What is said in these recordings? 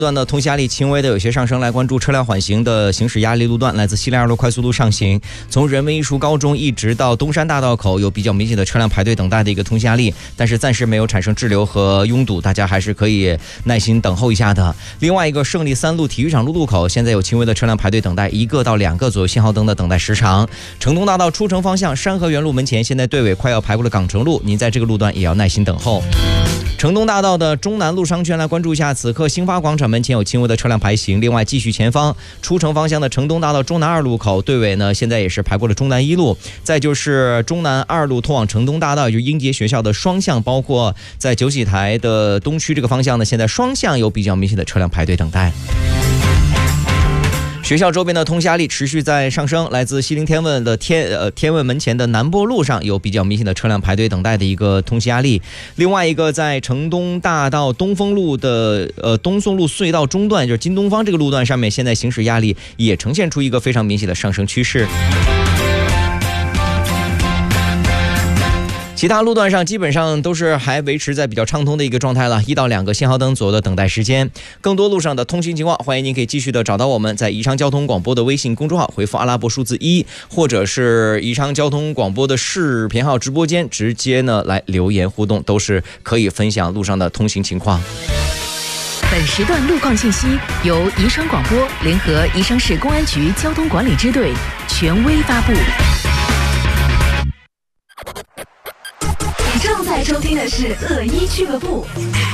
段的通行压力轻微的有些上升，来关注车辆缓行的行驶压力路段，来自西陵2路快速路上行，从人文艺术高中一直到东山大道口有比较明显的车辆排队等待的一个通行压力，但是暂时没有产生滞留和拥堵，大家还是可以耐心等候一下的。另外一个胜利3路体育场路口现在有轻微的车辆排队等待1个到2个左右信号灯的等待时长。城东大道出城方向山河园路门前现在队尾快要排过了港城路，您在这个路段也要耐心等候。城东大道的中南路商圈来关注一下，此刻兴发广场门前有轻微的车辆排行，另外继续前方出城方向的城东大道中南2路口队尾呢现在也是排过了中南1路，再就是中南2路通往城东大道，也就是英杰学校的双向，包括在九喜台的东区这个方向呢，现在双向有比较明显的车辆排队等待。学校周边的通行压力持续在上升，来自西陵天问的天问门前的南波路上有比较明显的车辆排队等待的一个通行压力。另外一个在城东大道东风路的东宋路隧道中段，就是金东方这个路段上面，现在行驶压力也呈现出一个非常明显的上升趋势。其他路段上基本上都是还维持在比较畅通的一个状态了，1到2个信号灯左右的等待时间。更多路上的通行情况，欢迎您可以继续的找到我们在宜昌交通广播的微信公众号，回复阿拉伯数字1，或者是宜昌交通广播的视频号直播间，直接呢来留言互动，都是可以分享路上的通行情况。 本时段路况信息由宜昌广播联合宜昌市公安局交通管理支队权威发布。 正在收听的是恶一俱乐部。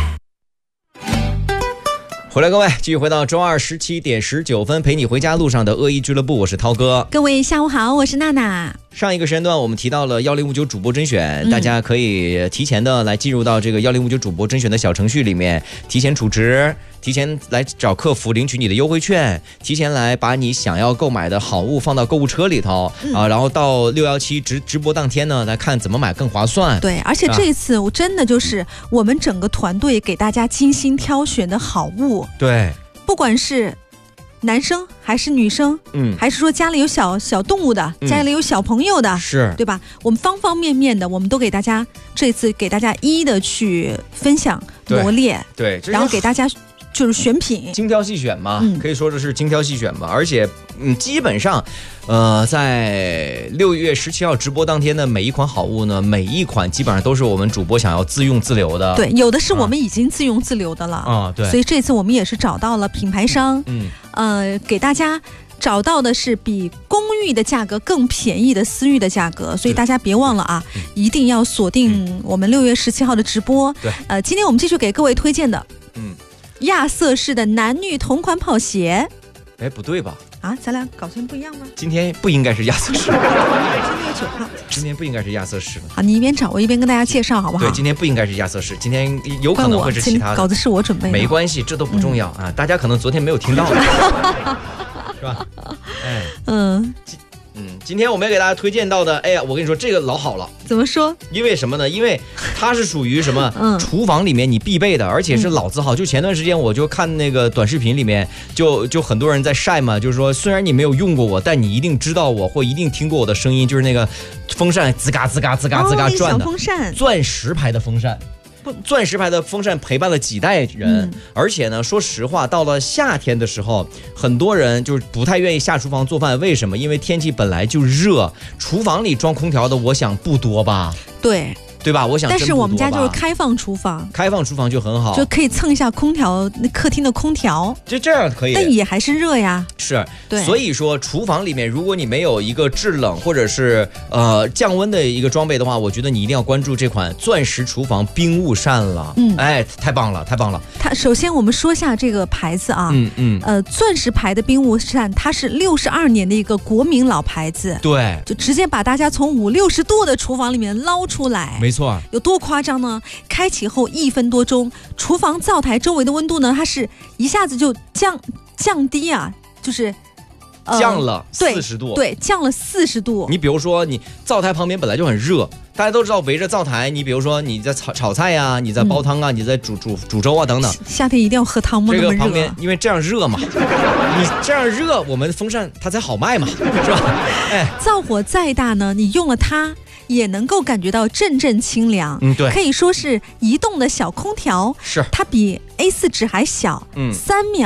回来各位，继续回到周二17点19分，陪你回家路上的恶一俱乐部，我是涛哥。 各位下午好，我是娜娜。 上一个时间段我们提到了1059主播甄选，大家可以提前的来进入到这个1059主播甄选的小程序里面，提前储值，提前来找客服领取你的优惠券，提前来把你想要购买的好物放到购物车里头啊，然后到617直播当天呢来看怎么买更划算。 对，而且这一次我真的就是我们整个团队给大家精心挑选的好物。 对， 不管是男生还是女生，还是说家里有小动物的，家里有小朋友的， 是对吧？我们方方面面的，我们都给大家这次给大家一一的去分享罗列， 对， 然后给大家就是选品， 精挑细选嘛，可以说这是精挑细选嘛。而且基本上在6月17号直播当天的每一款好物呢，每一款基本上都是我们主播想要自用自留的。 对，有的是我们已经自用自留的了啊，对。所以这次我们也是找到了品牌商，给大家找到的是比公寓的价格更便宜的私域的价格，所以大家别忘了啊，一定要锁定我们6月17号的直播。对，今天我们继续给各位推荐的，亚瑟士的男女同款跑鞋。 哎，不对吧？ 啊，咱俩搞成不一样吗？ 今天不应该是亚瑟士， 今天有9号， 今天不应该是亚瑟士。 好，你一边找我一边跟大家介绍，好不好？ 对，今天不应该是亚瑟士，今天有可能会是其他的。 稿子是我准备的， 没关系，这都不重要啊。大家可能昨天没有听到，是吧？哎，今天我们要给大家推荐到的，哎呀，我跟你说这个老好了。 怎么说？ 因为什么呢？因为它是属于什么厨房里面你必备的，而且是老字号。就前段时间我就看那个短视频里面，就很多人在晒嘛，就是说虽然你没有用过我，但你一定知道我或一定听过我的声音，就是那个风扇吱嘎吱嘎吱嘎吱嘎转的风扇， 钻石牌的风扇。钻石牌的风扇陪伴了几代人，而且呢，说实话，到了夏天的时候，很多人就是不太愿意下厨房做饭。为什么？因为天气本来就热，厨房里装空调的，我想不多吧？对吧？我想真不多吧，但是我们家就是开放厨房， 开放厨房就很好， 就可以蹭一下空调，客厅的空调， 就这样可以， 但也还是热呀。 是，对，所以说厨房里面，如果你没有一个制冷或者是降温的一个装备的话，我觉得你一定要关注这款钻石厨房冰雾扇了。哎，太棒了，太棒了。 它首先我们说下这个牌子啊，钻石牌的冰雾扇，它是62年的一个国民老牌子， 对， 就直接把大家从50、60度的厨房里面捞出来。 没错， 有多夸张呢？开启后1分多钟，厨房灶台周围的温度呢，它是一下子就降低啊，就是降了40度， 对，降了40度。 你比如说，你灶台旁边本来就很热，大家都知道围着灶台，你比如说你在炒菜呀，你在煲汤啊，你在煮粥啊等等。 夏天一定要喝汤吗？ 这个旁边因为这样热嘛，你这样热，我们风扇它才好卖嘛，是吧？哎， 灶火再大呢，你用了它， 也能够感觉到阵阵清凉。 对， 可以说是移动的小空调。 是， 它比 A4 纸还小，3秒